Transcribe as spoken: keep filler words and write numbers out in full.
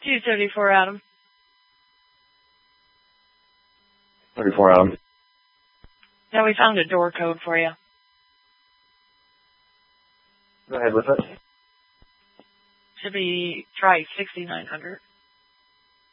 two seventy-four, Adam. thirty-four, Adam. Now we found a door code for you. Go ahead with it. Should be try sixty-nine hundred.